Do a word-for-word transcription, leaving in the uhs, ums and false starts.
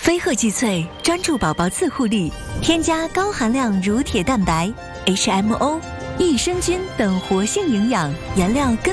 飞鹤济萃专注宝宝自护力，添加高含量乳铁蛋白、H M O、益生菌等活性营养，原料根。